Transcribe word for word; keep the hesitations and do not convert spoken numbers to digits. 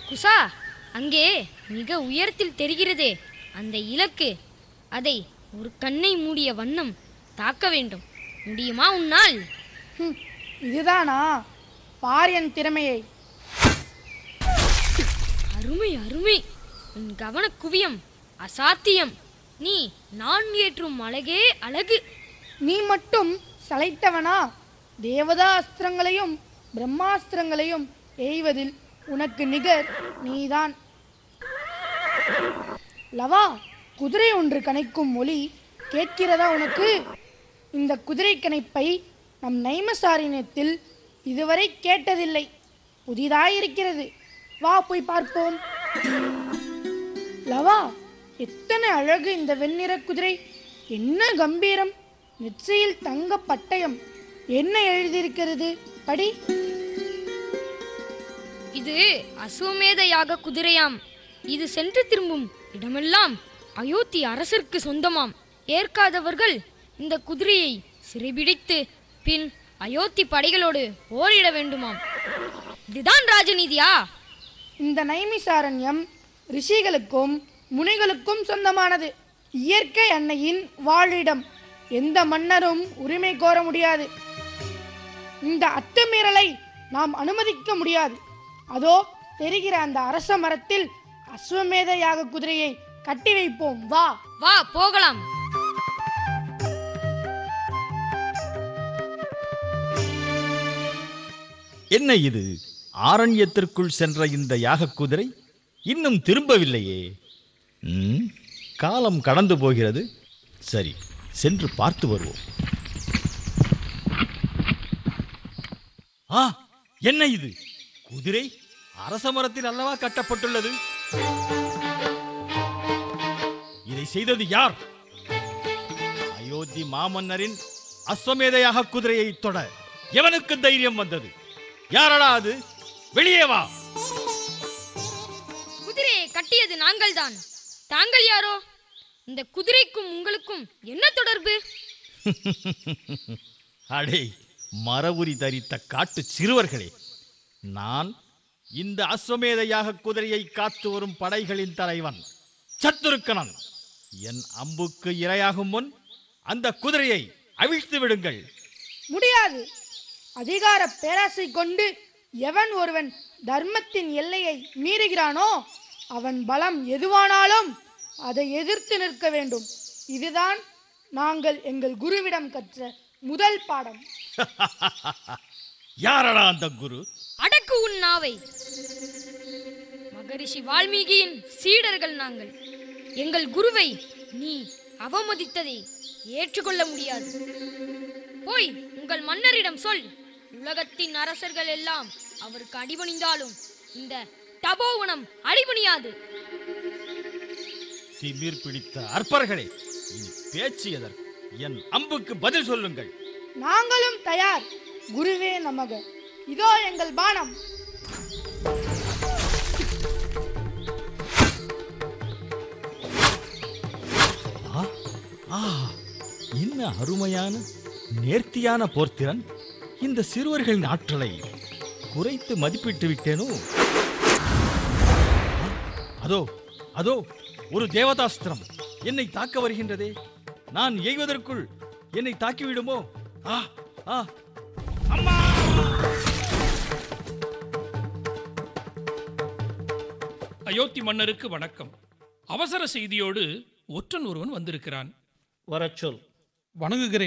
குசா, அங்கே மிக உயரத்தில் தெரிகிறதே அந்த இலக்கு, அதை ஒரு கண்ணை மூடிய வண்ணம் தாக்க வேண்டும். முடியுமா உன்னால்? ஹம், இதுதானா? பார் என் திறமையை. அருமை அருமை, உன் கவன குவியம் அசாத்தியம். நீ நான் ஏற்றும் அழகே அழகு. நீ மட்டும் சளைத்தவனா? தேவதா அஸ்திரங்களையும் பிரம்மாஸ்திரங்களையும் எய்வதில் உனக்கு நிகர் நீதான். லவா, குதிரை ஒன்று கனைக்கும் ஒலி கேட்கிறதா உனக்கு? இந்த குதிரை கனைப்பை நம் நைமசாரண்யத்தில் இதுவரை கேட்டதில்லை. புதிதாயிருக்கிறது. வா போய் பார்ப்போம். லவா, எத்தனை அழகு இந்த வெண்ணிற குதிரை! என்ன கம்பீரம்! நெற்றியில் தங்க பட்டயம். என்ன எழுதியிருக்கிறது? படி. இது அசுவமேத யாக குதிரையாம். இது சென்று திரும்பும் இடமெல்லாம் அயோத்தி அரசருக்கு சொந்தமாம். ஏற்காதவர்கள் இந்த குதிரையை சிறைபிடித்து பின் அயோத்தி படைகளோடு போரிட வேண்டுமாம். இதுதான் ராஜநீதியா? இந்த நைமிசாரண்யம் ரிஷிகளுக்கும் முனிகளுக்கும் சொந்தமானது. இயற்கை அன்னையின் வாழிடம். எந்த மன்னரும் உரிமை கோர முடியாது. இந்த அத்துமீறலை நாம் அனுமதிக்க முடியாது. அதோ தெரிகிற அந்த அரச மரத்தில் அஸ்வமேத யாக குதிரையை கட்டி வைப்போம். வா வா போகலாம். என்ன இது? ஆரண்யத்திற்குள் சென்ற இந்த யாக குதிரை இன்னும் திரும்பவில்லையே. ம், காலம் கடந்து போகிறது. சரி, சென்று பார்த்து வருவோம். ஆ, என்ன இது? குதிரை அரச மரத்தில் அல்லவா கட்டப்பட்டுள்ளது. இதை செய்தது யார்? அயோத்தி மாமன்னரின் அஸ்வமேதையாக குதிரையை தொட எவனுக்கு தைரியம் வந்தது? யாரடா அது? வெளியே வா. குதிரையை கட்டியது நாங்கள் தான். தாங்கள் யாரோ? இந்த குதிரைக்கும் உங்களுக்கும் என்ன தொடர்பு? அடே மரவுரி தரித்த காட்டு சிறுவர்களே, நான் இந்த அஸ்வமேதையாக குதிரையை காத்து வரும் படைகளின் தலைவன் சத்துருக்கனன். என் அம்புக்கு இரையாகும் முன் அந்த குதிரையை அவிழ்த்து விடுங்கள். முடியாது. அதிகார பேராசை கொண்டு எவன் ஒருவன் தர்மத்தின் எல்லையை மீறுகிறானோ அவன் பலம் எதுவானாலும் அதை எதிர்த்து நிற்க வேண்டும். இதுதான் நாங்கள் எங்கள் குருவிடம் கற்ற முதல் பாடம். யாரடா அந்த குரு? அடக்கு உன் நாவை. மகரிஷி வால்மீகியின் சீடர்கள் நாங்கள். எங்கள் குருவை நீ அவமதித்ததை ஏற்றுக்கொள்ள முடியாது. போய் உங்கள் மன்னரிடம் சொல். உலகத்தின் அரசர்கள் எல்லாம் அவருக்கு அடிபணிந்தாலும் இந்த தபோவனம் அடிபணியாது. திமிர் பிடித்த அற்பர்களே, இனி பேச்சு எதற்கு? என் அம்புக்கு பதில் சொல்லுங்கள். நாங்களும் தயார். குருவே நமக. இதோ எங்கள் பானம். ஆ, ஆ, என்ன அருமையான நேர்த்தியான போர்த்திறன்! இந்த சிறுவர்களின் ஆற்றலை குறைத்து மதிப்பிட்டு விட்டேனோ? அதோ அதோ ஒரு தேவதாஸ்திரம் என்னை தாக்க வருகின்றதே. நான் எய்வதற்குள் என்னை தாக்கிவிடுமோ? ஆ ஆ அம்மா! அயோத்தி மன்னருக்கு வணக்கம். அவசர செய்தியோடு ஒற்றன் ஒருவன் வந்திருக்கிறான். வரச்சொல். வணங்குகிறேன்.